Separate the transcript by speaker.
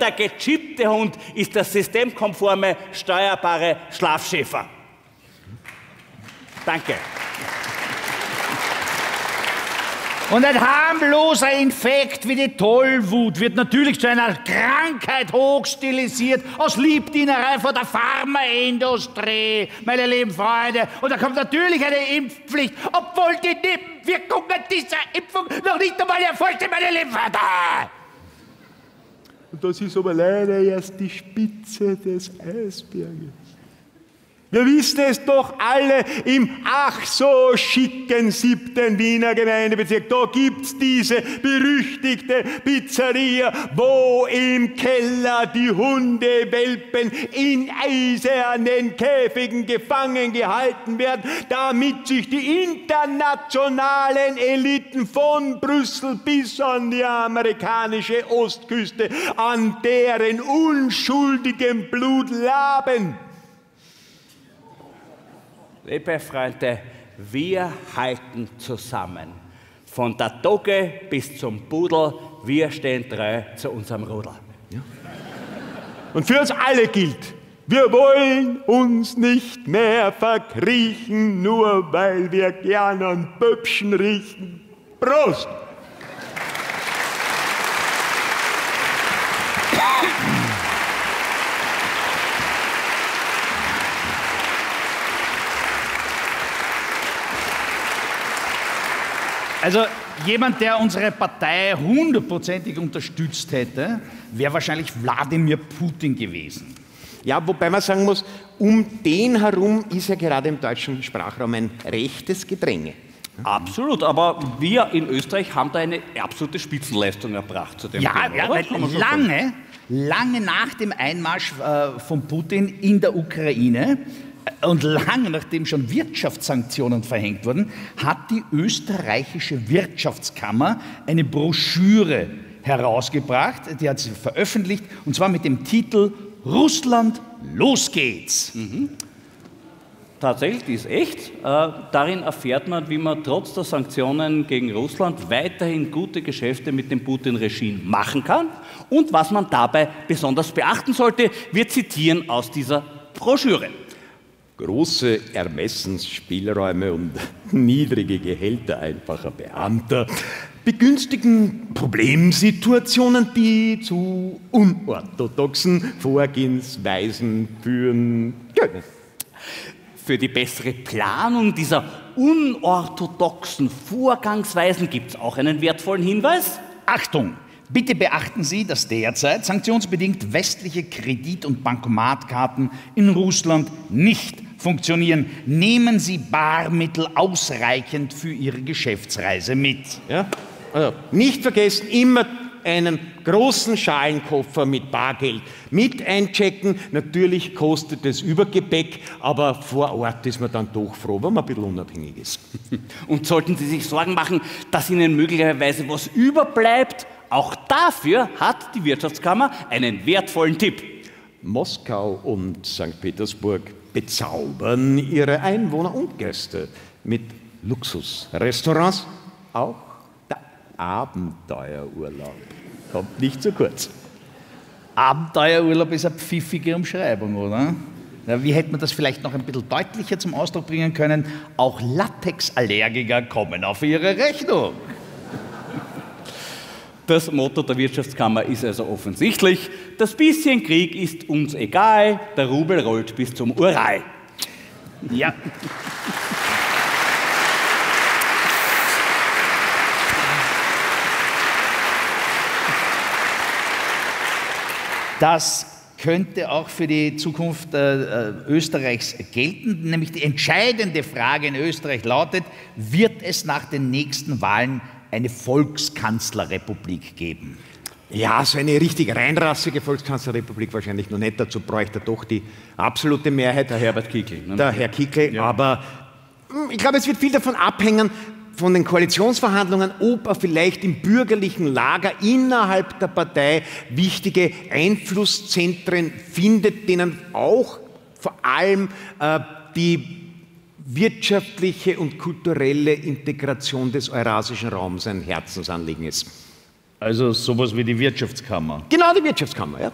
Speaker 1: der gechippte Hund ist der systemkonforme, steuerbare Schlafschäfer. Danke.
Speaker 2: Und ein harmloser Infekt wie die Tollwut wird natürlich zu einer Krankheit hochstilisiert aus Liebdienerei von der Pharmaindustrie, meine lieben Freunde. Und da kommt natürlich eine Impfpflicht, obwohl die Nebenwirkungen dieser Impfung noch nicht einmal erfolgt sind, meine lieben Freunde.
Speaker 3: Und das ist aber leider erst die Spitze des Eisberges. Wir wissen es doch alle, im ach so schicken 7. Wiener Gemeindebezirk, da gibt's diese berüchtigte Pizzeria, wo im Keller die Hundewelpen in eisernen Käfigen gefangen gehalten werden, damit sich die internationalen Eliten von Brüssel bis an die amerikanische Ostküste an deren unschuldigem Blut laben.
Speaker 1: Liebe Freunde, wir halten zusammen. Von der Dogge bis zum Pudel, wir stehen treu zu unserem Rudel.
Speaker 3: Ja. Und für uns alle gilt, wir wollen uns nicht mehr verkriechen, nur weil wir gern an Pöpschen riechen. Prost!
Speaker 2: Also jemand, der unsere Partei hundertprozentig unterstützt hätte, wäre wahrscheinlich Wladimir Putin gewesen.
Speaker 3: Ja, wobei man sagen muss, um den herum ist ja gerade im deutschen Sprachraum ein rechtes Gedränge.
Speaker 1: Absolut, aber wir in Österreich haben da eine absolute Spitzenleistung erbracht zu dem Thema.
Speaker 2: Ja, weil lange nach dem Einmarsch von Putin in der Ukraine und lange nachdem schon Wirtschaftssanktionen verhängt wurden, hat die österreichische Wirtschaftskammer eine Broschüre herausgebracht, die hat sie veröffentlicht, und zwar mit dem Titel Russland, los geht's.
Speaker 1: Tatsächlich, die ist echt. Darin erfährt man, wie man trotz der Sanktionen gegen Russland weiterhin gute Geschäfte mit dem Putin-Regime machen kann und was man dabei besonders beachten sollte. Wir zitieren aus dieser Broschüre.
Speaker 3: Große Ermessensspielräume und niedrige Gehälter einfacher Beamter begünstigen Problemsituationen, die zu unorthodoxen Vorgehensweisen führen können.
Speaker 1: Für die bessere Planung dieser unorthodoxen Vorgangsweisen gibt es auch einen wertvollen Hinweis.
Speaker 2: Achtung! Bitte beachten Sie, dass derzeit sanktionsbedingt westliche Kredit- und Bankomatkarten in Russland nicht funktionieren. Nehmen Sie Barmittel ausreichend für Ihre Geschäftsreise mit.
Speaker 3: Ja? Also nicht vergessen, immer einen großen Schalenkoffer mit Bargeld mit einchecken. Natürlich kostet es Übergepäck, aber vor Ort ist man dann doch froh, wenn man ein bisschen unabhängig ist.
Speaker 1: Und sollten Sie sich Sorgen machen, dass Ihnen möglicherweise was überbleibt, auch dafür hat die Wirtschaftskammer einen wertvollen Tipp.
Speaker 3: Moskau und St. Petersburg bezaubern ihre Einwohner und Gäste mit Luxusrestaurants. Auch der Abenteuerurlaub kommt nicht zu kurz.
Speaker 2: Abenteuerurlaub ist eine pfiffige Umschreibung, oder? Ja, wie hätte man das vielleicht noch ein bisschen deutlicher zum Ausdruck bringen können? Auch Latexallergiker kommen auf ihre Rechnung.
Speaker 1: Das Motto der Wirtschaftskammer ist also offensichtlich: Das bisschen Krieg ist uns egal, der Rubel rollt bis zum Ural.
Speaker 2: Ja. Das könnte auch für die Zukunft Österreichs gelten, nämlich die entscheidende Frage in Österreich lautet: Wird es nach den nächsten Wahlen eine Volkskanzlerrepublik geben?
Speaker 3: Ja, so eine richtig reinrassige Volkskanzlerrepublik wahrscheinlich noch nicht. Dazu bräuchte er doch die absolute Mehrheit.
Speaker 1: Der Herbert Kickl. Ne?
Speaker 3: Der Herr Kickl.
Speaker 1: Ja.
Speaker 3: Aber ich glaube, es wird viel davon abhängen, von den Koalitionsverhandlungen, ob er vielleicht im bürgerlichen Lager innerhalb der Partei wichtige Einflusszentren findet, denen auch vor allem die wirtschaftliche und kulturelle Integration des eurasischen Raums ein Herzensanliegen ist.
Speaker 2: Also sowas wie die Wirtschaftskammer.
Speaker 3: Genau, die Wirtschaftskammer, ja.